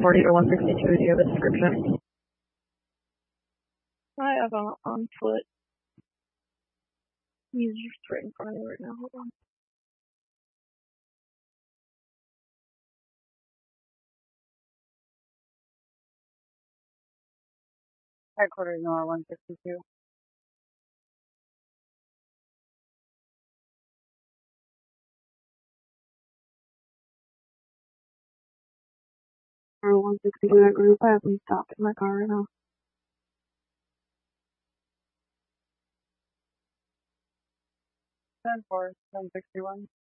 140 or 162. Do you have a description? I have on foot. He's just right in front of me right now. Hold on. Headquarters Nora 162. Or 162 that group. I have him stopped in my car right now. Ten four 161.